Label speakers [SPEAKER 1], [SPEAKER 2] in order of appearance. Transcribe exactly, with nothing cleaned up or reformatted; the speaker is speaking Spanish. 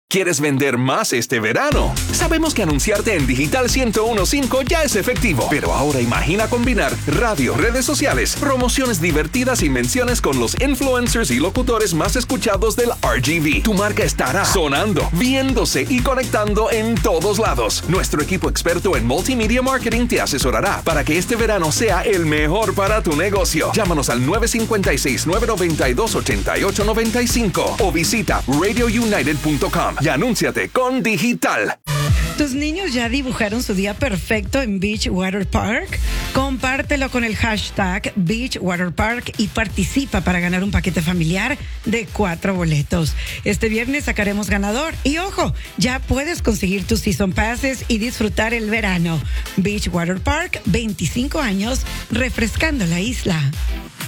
[SPEAKER 1] ¿Quieres vender más este verano? Sabemos que anunciarte en Digital ciento uno punto cinco ya es efectivo, pero ahora imagina combinar radio, redes sociales, promociones divertidas y menciones con los influencers y locutores más escuchados del R G V. Tu marca estará sonando, viéndose y conectando en todos lados. Nuestro equipo experto en multimedia marketing te asesorará para que este verano sea el mejor para tu negocio. Llámanos al nueve cinco seis, nueve nueve dos, ocho ocho nueve cinco o visita radio united punto com. Y anúnciate con Digital.
[SPEAKER 2] ¿Tus niños ya dibujaron su día perfecto en Beach Water Park? Compártelo con el hashtag Beach Water Park y participa para ganar un paquete familiar de cuatro boletos. Este viernes sacaremos ganador. Y ojo, ya puedes conseguir tus Season Passes y disfrutar el verano. Beach Water Park, veinticinco años, refrescando la isla.